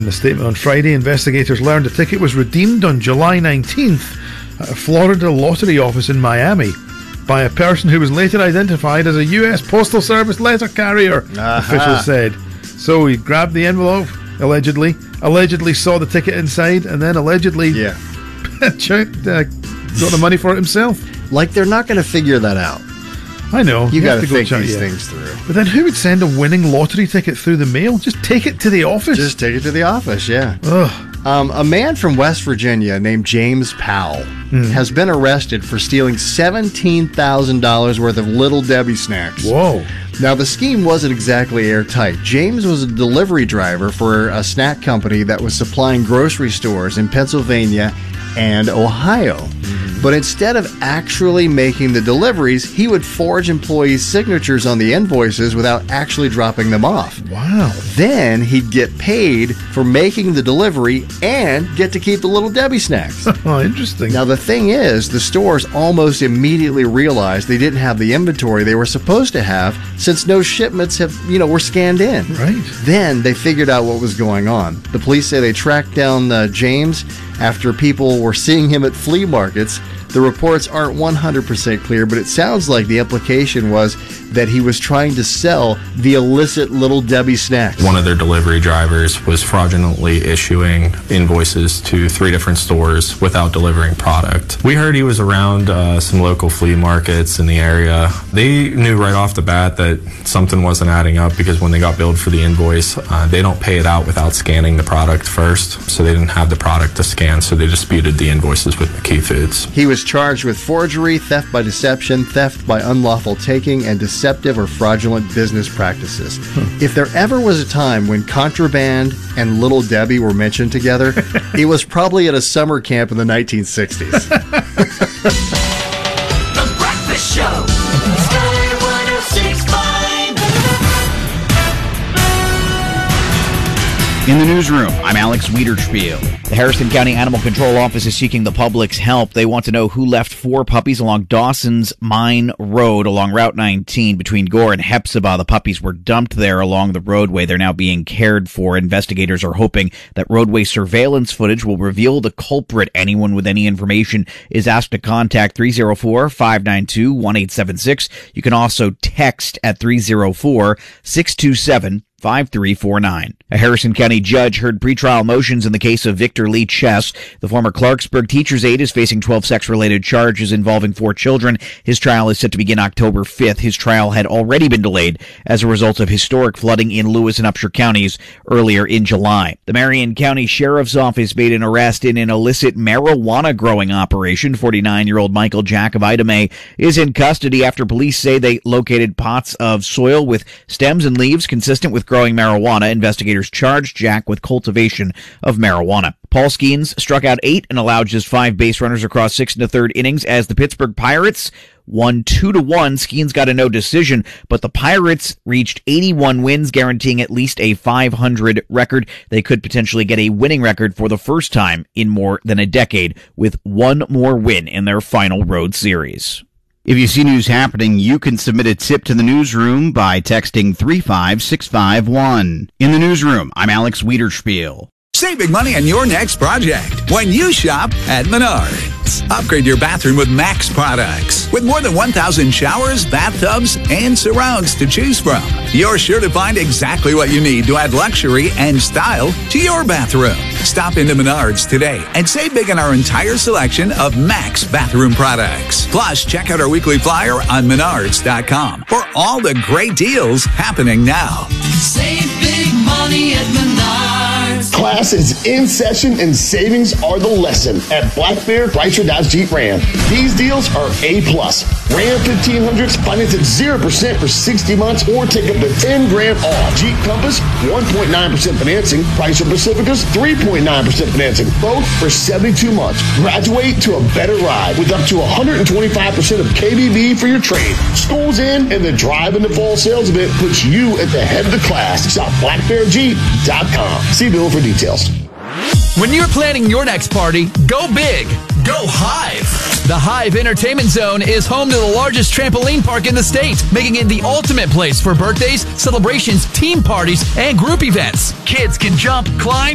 In a statement on Friday, investigators learned the ticket was redeemed on July 19th at a Florida lottery office in Miami by a person who was later identified as a U.S. Postal Service letter carrier, officials said. So he grabbed the envelope, allegedly saw the ticket inside, and then allegedly got the money for it himself. Like, they're not going to figure that out. I know. You got to think these things through. But then who would send a winning lottery ticket through the mail? Just take it to the office. Just take it to the office, yeah. Ugh. A man from West Virginia named James Powell has been arrested for stealing $17,000 worth of Little Debbie snacks. Whoa. Now, the scheme wasn't exactly airtight. James was a delivery driver for a snack company that was supplying grocery stores in Pennsylvania and Ohio. But instead of actually making the deliveries, he would forge employees' signatures on the invoices without actually dropping them off. Wow. Then he'd get paid for making the delivery and get to keep the Little Debbie snacks. Oh, interesting. Now, the thing is, the stores almost immediately realized they didn't have the inventory they were supposed to have since no shipments were scanned in. Right. Then they figured out what was going on. The police say they tracked down James after people were seeing him at flea markets. The reports aren't 100% clear, but it sounds like the implication was that he was trying to sell the illicit Little Debbie snacks. One of their delivery drivers was fraudulently issuing invoices to 3 different stores without delivering product. We heard he was around some local flea markets in the area. They knew right off the bat that something wasn't adding up because when they got billed for the invoice, they don't pay it out without scanning the product first, so they didn't have the product to scan, so they disputed the invoices with McKee Foods. He was charged with forgery, theft by deception, theft by unlawful taking, and deceptive or fraudulent business practices. If there ever was a time when contraband and Little Debbie were mentioned together, it was probably at a summer camp in the 1960s. The Breakfast Show. Sky 106.5. In the newsroom, I'm Alex Wiederspiel. The Harrison County Animal Control Office is seeking the public's help. They want to know who left 4 puppies along Dawson's Mine Road along Route 19 between Gore and Hepzibah. The puppies were dumped there along the roadway. They're now being cared for. Investigators are hoping that roadway surveillance footage will reveal the culprit. Anyone with any information is asked to contact 304-592-1876. You can also text at 304-627-5349. A Harrison County judge heard pretrial motions in the case of Victor Lee Chess. The former Clarksburg teacher's aide is facing 12 sex-related charges involving 4 children. His trial is set to begin October 5th. His trial had already been delayed as a result of historic flooding in Lewis and Upshur counties earlier in July. The Marion County Sheriff's Office made an arrest in an illicit marijuana growing operation. 49-year-old Michael Jack of Idamay is in custody after police say they located pots of soil with stems and leaves consistent with growing marijuana. Investigators charged Jack with cultivation of marijuana. Paul Skeens struck out 8 and allowed just 5 base runners across 6 1/3 innings as the Pittsburgh Pirates won 2-1. Skeens got a no decision, but the Pirates reached 81 wins, guaranteeing at least a .500 record. They could potentially get a winning record for the first time in more than a decade with one more win in their final road series. If you see news happening, you can submit a tip to the newsroom by texting 35651. In the newsroom, I'm Alex Wiederspiel. Save big money on your next project when you shop at Menards. Upgrade your bathroom with Max products. With more than 1,000 showers, bathtubs, and surrounds to choose from, you're sure to find exactly what you need to add luxury and style to your bathroom. Stop into Menards today and save big on our entire selection of Max bathroom products. Plus, check out our weekly flyer on Menards.com for all the great deals happening now. Save big money at Menards. Class is in session and savings are the lesson at Black Bear Chrysler Dodge Jeep Ram. These deals are A+. Ram 1500s finance at 0% for 60 months or take up to $10,000 off. Jeep Compass 1.9% financing. Chrysler Pacificas 3.9% financing. Both for 72 months. Graduate to a better ride with up to 125% of KBB for your trade. School's in and the Drive in the Fall sales event puts you at the head of the class. Shop BlackBearJeep.com. See bill for details. When you're planning your next party, go big. Go Hive. The Hive Entertainment Zone is home to the largest trampoline park in the state, making it the ultimate place for birthdays, celebrations, team parties, and group events. Kids can jump, climb,